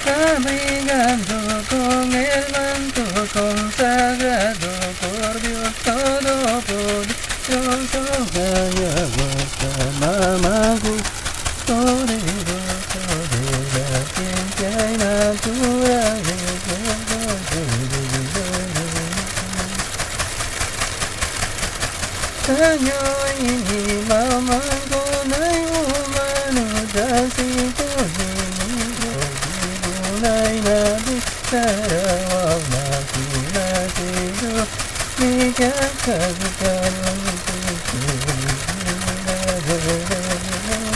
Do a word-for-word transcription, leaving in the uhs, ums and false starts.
Abrigado con el manto consagrado por Dios Todopoderoso, Ayahuasca, Mamagu, poderoso de la ciencia y naturaleza. Sanyo ini mama gunai umanu dasi kuni gunai nabi sarawa mati nasi do nikah kazuka